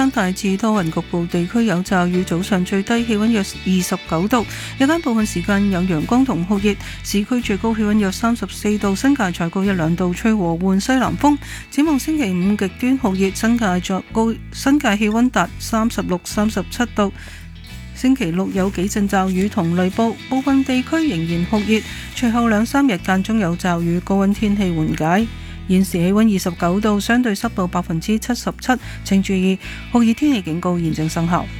山大致多雲，局部地區有驟雨，早上最低氣溫約29度，日間部分時間有陽光同酷熱，市區最高氣溫約34度，新界再高1-2度，吹和緩西南風。展望星期五極端酷熱，新界氣溫達36、37度。星期六有幾陣驟雨同雷暴，部分地區仍然酷熱，隨後2-3日間中有驟雨，高溫天氣緩解。現時氣溫29度，相對濕度77%，請注意酷熱天氣警告現正生效。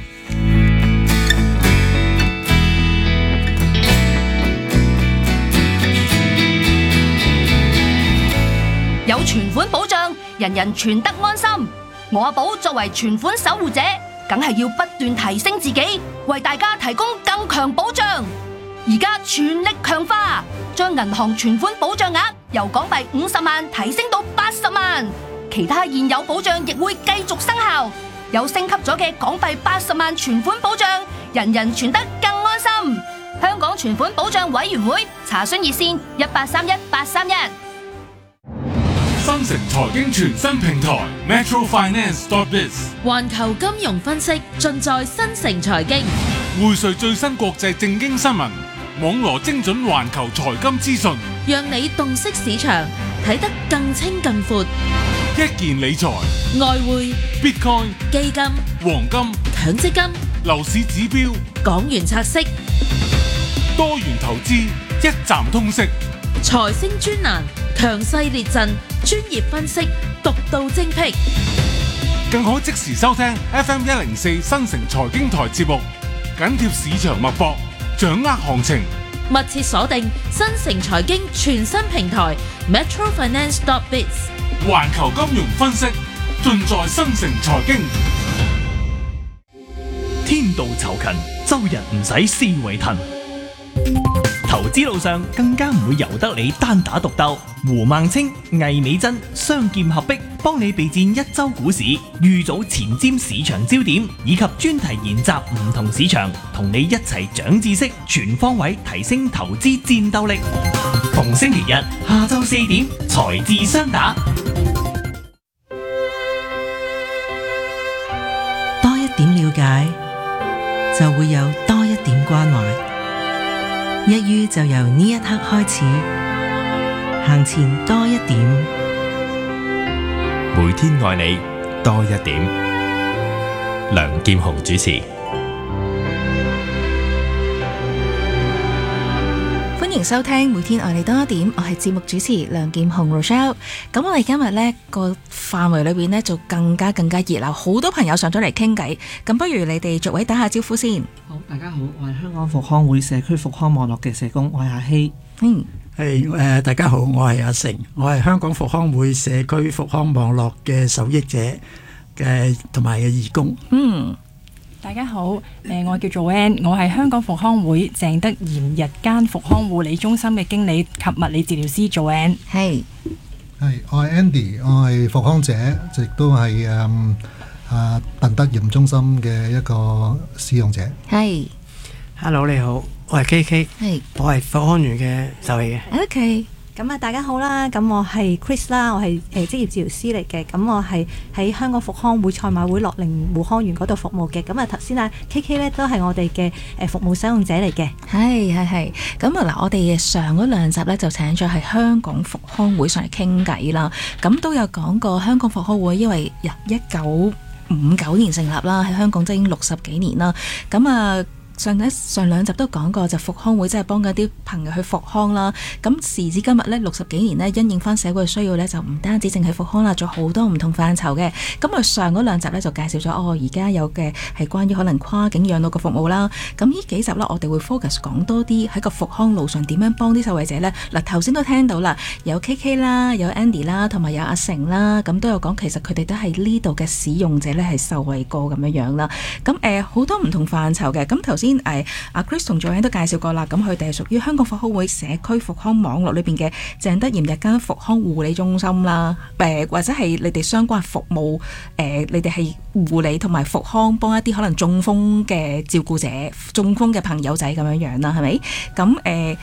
有存款保障，人人存得安心。我阿寶作為存款守護者，梗係要不斷提升自己，為大家提供更強保障。而家全力強化，將銀行存款保障額由港幣50萬提升到80萬，其他現有保障亦會繼續生效。有升級咗嘅港幣80萬存款保障，人人存得更安心。香港存款保障委員會查詢熱線1831-831。 新城財經全新平台 metrofinance.biz， 環球金融分析盡在新城財經， 匯萃最新國際政經新聞，網羅精準環球財金資訊， 讓你洞悉市場，睇得更清更闊。 一鍵理財、 外匯、 Bitcoin、 基金、 黃金、 強積金、 樓市指標、 港元拆息、 多元投資，一站通識。 財星專欄，強勢列陣，專業分析，獨到精闢。 更可即時收聽 FM 104新城財經台節目，緊貼市場脈搏，掌握行情。 密切鎖定新城財經全新平台 metrofinance.biz， 環球金融分析盡在新城財經。 天道酬勤，周日唔使思維騰。投資路上更加唔會由得你單打獨鬥，胡孟青、魏美珍雙劍合璧，幫你備戰一周股市，預早前瞻市場焦點，以及專題研習唔同市場，同你一齊長知識，全方位提升投資戰鬥力。逢星期日下晝4點，財智雙打。 多一點了解，就會有多一點關懷。一於就由呢一刻開始，行前多一點， 每天愛你多一點。梁劍虹主持。 歡迎收聽每天愛你多一點，我係節目主持梁劍虹 Rochelle。咁我哋今日呢個範圍裏邊呢就更加熱鬧，好多朋友上咗嚟傾偈。咁不如你哋逐位打下招呼先。 好，大家好，我係香港復康會社區復康網絡嘅社工，我係阿希。 大家好，我係阿成，我係香港復康會社區復康網絡嘅受益者嘅同埋嘅義工。 大家好，我叫做 Ann， 我係香港復康會鄭德賢日間復康護理中心嘅經理及物理治療師做 Ann。 係，我係 Andy， 我係復康者，亦都係鄧德賢中心嘅一個使用者。 係 ，Hello 你好，我係 KK， 我係復康員嘅受益嘅。 OK。 咁啊，大家好啦！咁我係 Chris 啦，我係職業治療師嚟嘅。咁我係喺香港復康會賽馬會樂齡護康園嗰度服務嘅。咁啊，頭先啊 KK 咧都係我哋嘅服務使用者嚟嘅。 係。咁啊嗱，我哋上嗰兩集咧就請咗係香港復康會上嚟傾偈啦。咁都有講過香港復康會，因為1959年成立啦，喺香港即係已經60幾年啦。咁啊〜上兩集都講過，就復康會即係幫嗰啲朋友去復康啦。咁時至今日呢60幾年呢，因應翻社會嘅需要呢，就唔單止淨係復康啦，仲有好多唔同範疇嘅。咁啊上嗰兩集呢，就介紹咗而家有嘅係關於可能跨境養老嘅服務啦。咁呢幾集呢，我哋會 focus 講多啲喺個復康路上點樣幫啲受惠者呢。嗱，頭先都聽到啦，有 KK 啦，有 Andy 啦，同埋有阿成啦，咁都有講其實佢哋都係呢度嘅使用者呢，係受惠過咁樣啦。咁好多唔同範疇嘅。咁頭先阿 Chris 同 Joanne 都介紹過啦，咁佢哋係屬於香港復康會社區復康網絡裏邊嘅鄭德賢日間復康護理中心啦，或者係你哋相關服務，你哋係護理同埋復康，幫一啲可能中風嘅照顧者、中風嘅朋友仔咁樣啦，係咪？咁